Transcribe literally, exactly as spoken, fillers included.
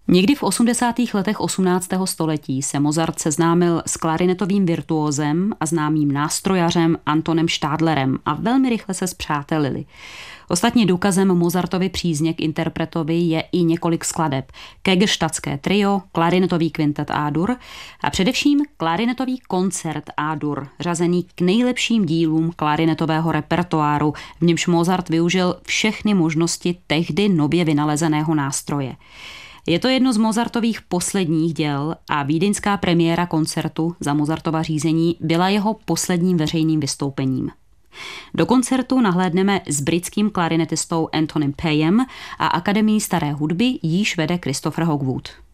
Někdy v osmdesátých letech osmnáctého století se Mozart seznámil s klarinetovým virtuózem a známým nástrojařem Antonem Stadlerem a velmi rychle se spřátelili. Ostatně důkazem Mozartovy přízně k interpretovi je i několik skladeb. Kögerstadtské trio, klarinetový kvintet A-dur a především klarinetový koncert A-dur, řazený k nejlepším dílům klarinetového repertoáru, v němž Mozart využil všechny možnosti tehdy nově vynalezeného nástroje. Je to jedno z Mozartových posledních děl a vídeňská premiéra koncertu za Mozartova řízení byla jeho posledním veřejným vystoupením. Do koncertu nahlédneme s britským klarinetistou Antonym Payem a Akademií staré hudby již vede Christopher Hogwood.